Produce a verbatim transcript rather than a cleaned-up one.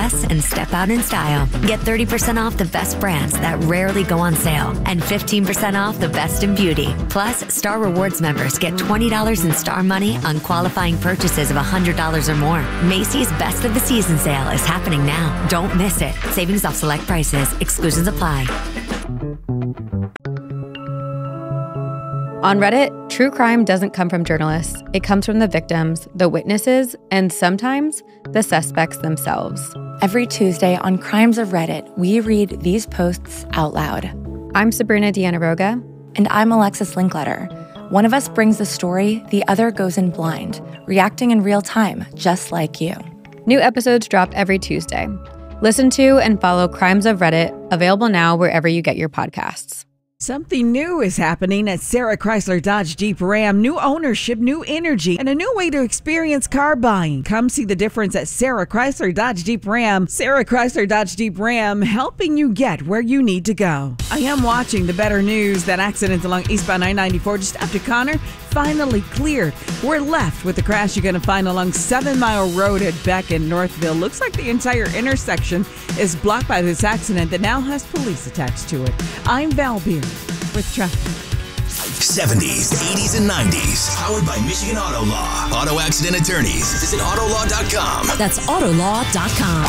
less and step out in style. Get thirty percent off the best brands that rarely go on sale and fifteen percent off the best in beauty. Plus, Star Rewards members get twenty dollars in Star Money on qualifying purchases of one hundred dollars or more. Macy's Best of the Season sale is happening now. Don't miss it. Savings off select prices. Exclusions apply. On Reddit, true crime doesn't come from journalists. It comes from the victims, the witnesses, and sometimes the suspects themselves. Every Tuesday on Crimes of Reddit, we read these posts out loud. I'm Sabrina Dianaroga. And I'm Alexis Linkletter. One of us brings the story, the other goes in blind, reacting in real time, just like you. New episodes drop every Tuesday. Listen to and follow Crimes of Reddit, available now wherever you get your podcasts. Something new is happening at Sarah Chrysler Dodge Jeep Ram. New ownership, new energy, and a new way to experience car buying. Come see the difference at Sarah Chrysler Dodge Jeep Ram. Sarah Chrysler Dodge Jeep Ram, helping you get where you need to go. I am watching the better news. That accident along eastbound I ninety-four just after Connor finally cleared. We're left with the crash you're going to find along Seven Mile Road at Beck in Northville. Looks like the entire intersection is blocked by this accident that now has police attached to it. I'm Val Beer with traffic. seventies, eighties, and nineties. Powered by Michigan Auto Law. Auto accident attorneys. Visit auto law dot com. That's auto law dot com.